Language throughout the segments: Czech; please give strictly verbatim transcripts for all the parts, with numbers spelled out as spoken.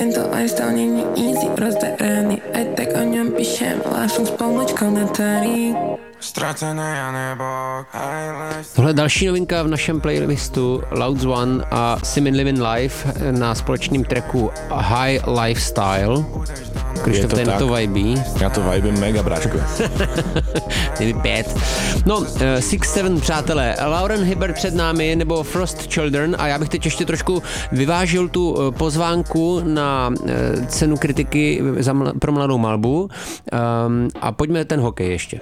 Tento lifestyle není easy, rozberaný, ať tak o něm píšem, lášem s pomlčkou na tarí. Tohle je další novinka v našem playlistu Louds One a Simin Living Life na společném tracku High Lifestyle. Krištof, ten to vibí. Já to vibím mega, bráčku. Kdyby pět. No, uh, Six Seven, přátelé, Lauren Hibbert před námi, nebo Frost Children, a já bych teď ještě trošku vyvážil tu uh, pozvánku na uh, cenu kritiky za mla, pro mladou malbu. Um, a pojďme ten hokej ještě.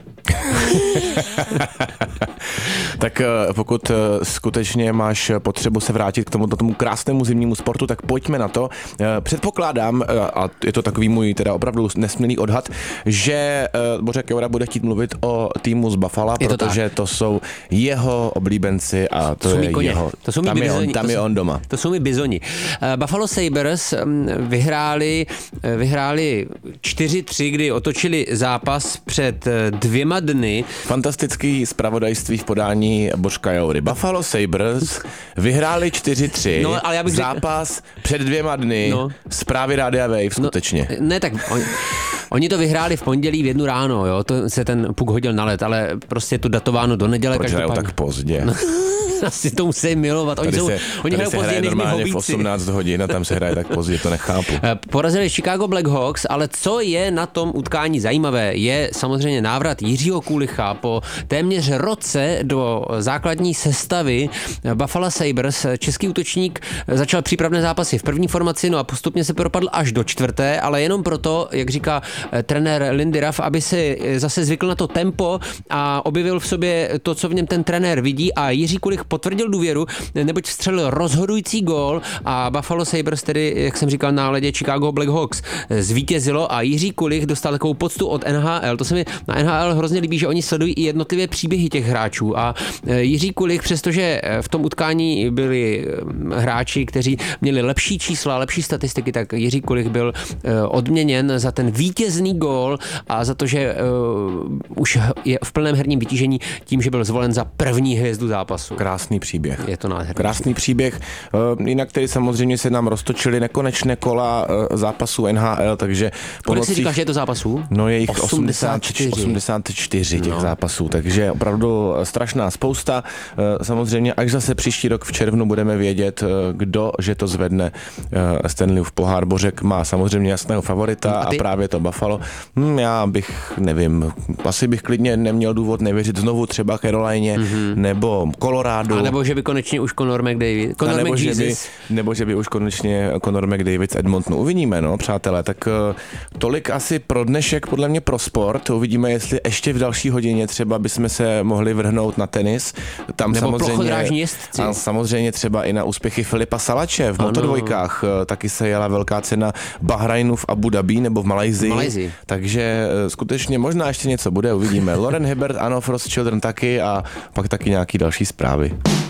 Tak pokud skutečně máš potřebu se vrátit k tomuto tomu krásnému zimnímu sportu, tak pojďme na to. Předpokládám, a je to takový můj teda opravdu nesmělý odhad, že Bořek Joura bude chtít mluvit o týmu z Buffalo, to protože tak. To jsou jeho oblíbenci a to, to je koně. Jeho. To jsou tam je on, tam to je jsou, on doma. To jsou mi bizoni. Buffalo Sabres vyhráli, vyhráli čtyři tři, kdy otočili zápas před dvěma dny. Fantastický zpravodajství v podání Božka Joury. Buffalo Sabres vyhráli čtyři tři. No, ale já bych zápas řekl... před dvěma dny. No. Zprávy Rádia Wave, skutečně. No, ne, tak oni, oni to vyhráli v pondělí v jednu ráno, jo. To se ten puk hodil na led, ale prostě je to datováno do neděle. Proč hrajou tak pozdě? No. Asi to musí milovat. Oni, tady jsou, se, oni tady se hraje normálně v osmnáct hodin a tam se hraje tak pozdě, to nechápu. Porazili Chicago Blackhawks, ale co je na tom utkání zajímavé, je samozřejmě návrat Jiřího Kulicha po téměř roce do základní sestavy Buffalo Sabres. Český útočník začal přípravné zápasy v první formaci, no a postupně se propadl až do čtvrté, ale jenom proto, jak říká trenér Lindy Ruff, aby se zase zvykl na to tempo a objevil v sobě to, co v něm ten trenér vidí, a Jiří Kulich potvrdil důvěru, neboť vstřelil rozhodující gól a Buffalo Sabres, tedy, jak jsem říkal, na ledě Chicago Blackhawks zvítězilo a Jiří Kulich dostal takovou poctu od N H L. To se mi na N H L hrozně líbí, že oni sledují i jednotlivé příběhy těch hráčů a Jiří Kulich, přestože v tom utkání byli hráči, kteří měli lepší čísla, lepší statistiky, tak Jiří Kulich byl odměněn za ten vítězný gól a za to, že už je v plném herním vytížení tím, že byl zvolen za první hvězdu zápasu. Krásný příběh. Je to nádherný. Krásný příběh. Jinak tedy samozřejmě se nám roztočily nekonečné kola zápasů N H L, takže kolik si říkáš, že je to zápasů? No je jich osmdesát čtyři, osmdesát čtyři těch no. zápasů, takže opravdu strašná spousta. Samozřejmě až zase příští rok v červnu budeme vědět, kdo že to zvedne Stanleyův pohár. Bořek má samozřejmě jasného favorita a, a právě to Buffalo. Hm, já bych, nevím, asi bych klidně neměl důvod nevěřit znovu třeba Carolině mm-hmm. nebo Colorado. A nebo že by konečně už Conor McDavid. Conor nebo, že by, McJesus. nebo že by už konečně Conor McDavid z Edmontonu. Uvidíme, no, přátelé. Tak tolik asi pro dnešek, podle mě pro sport. Uvidíme, jestli ještě v další hodině třeba bychom se mohli vrhnout na tenis. Tam nebo samozřejmě, a samozřejmě třeba i na úspěchy Filipa Salače v motodvojkách. Taky se jela velká cena Bahrajnu v Abu Dhabi nebo v Malajzii. Malajzii. Takže skutečně možná ještě něco bude, uvidíme. Lauren Hibbert, ano, Frost Children taky a pak taky nějaký další zprávy.